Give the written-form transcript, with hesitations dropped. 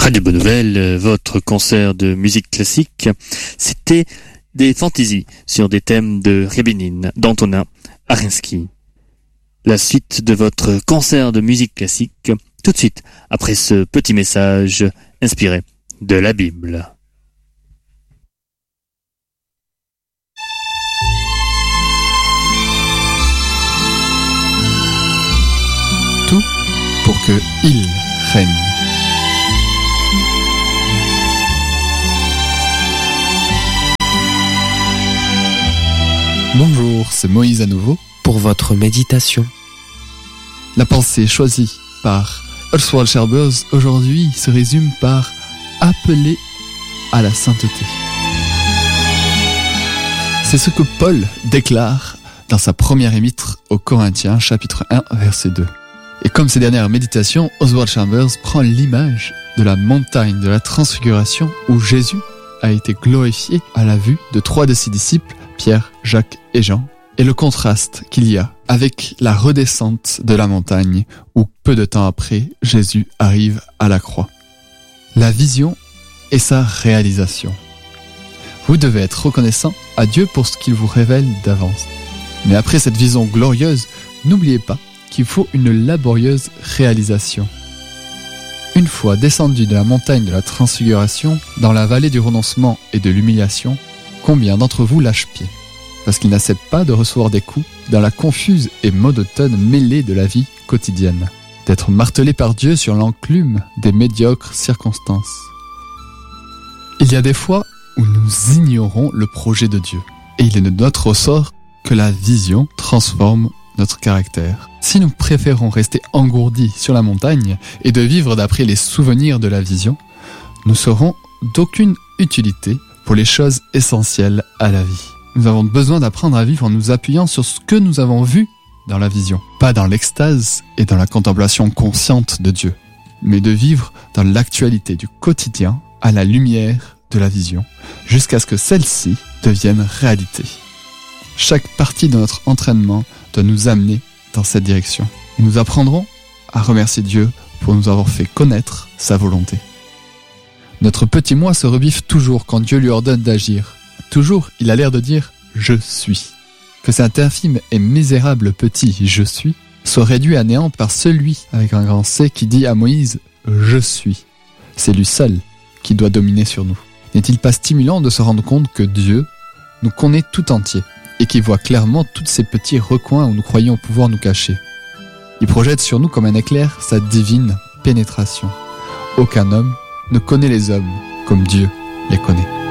Radio Bonne Nouvelle, votre concert de musique classique, c'était des fantaisies sur des thèmes de Rébénine, d'Antonin Arensky. La suite de votre concert de musique classique, tout de suite après ce petit message inspiré de la Bible. Tout pour que il règne. Bonjour, c'est Moïse à nouveau pour votre méditation. La pensée choisie par Oswald Chambers aujourd'hui se résume par appeler à la sainteté. C'est ce que Paul déclare dans sa première épître aux Corinthiens, chapitre 1, verset 2. Et comme ces dernières méditations, Oswald Chambers prend l'image de la montagne de la transfiguration où Jésus a été glorifié à la vue de 3 de ses disciples, Pierre, Jacques et Jean, et le contraste qu'il y a avec la redescente de la montagne où peu de temps après, Jésus arrive à la croix. La vision et sa réalisation. Vous devez être reconnaissant à Dieu pour ce qu'il vous révèle d'avance. Mais après cette vision glorieuse, n'oubliez pas qu'il faut une laborieuse réalisation. Une fois descendu de la montagne de la transfiguration, dans la vallée du renoncement et de l'humiliation, combien d'entre vous lâchent pied, parce qu'ils n'acceptent pas de recevoir des coups dans la confuse et monotone mêlée de la vie quotidienne, d'être martelés par Dieu sur l'enclume des médiocres circonstances. Il y a des fois où nous ignorons le projet de Dieu, et il est de notre ressort que la vision transforme notre caractère. Si nous préférons rester engourdis sur la montagne et de vivre d'après les souvenirs de la vision, nous serons d'aucune utilité pour les choses essentielles à la vie. Nous avons besoin d'apprendre à vivre en nous appuyant sur ce que nous avons vu dans la vision, pas dans l'extase et dans la contemplation consciente de Dieu, mais de vivre dans l'actualité du quotidien à la lumière de la vision, jusqu'à ce que celle-ci devienne réalité. Chaque partie de notre entraînement doit nous amener dans cette direction. Et nous apprendrons à remercier Dieu pour nous avoir fait connaître sa volonté. Notre petit moi se rebiffe toujours quand Dieu lui ordonne d'agir. Toujours, il a l'air de dire « je suis ». Que cet infime et misérable petit « je suis » soit réduit à néant par celui avec un grand C qui dit à Moïse « je suis ». C'est lui seul qui doit dominer sur nous. N'est-il pas stimulant de se rendre compte que Dieu nous connaît tout entier et qu'il voit clairement tous ces petits recoins où nous croyons pouvoir nous cacher? Il projette sur nous comme un éclair sa divine pénétration. Aucun homme ne connaît les hommes comme Dieu les connaît.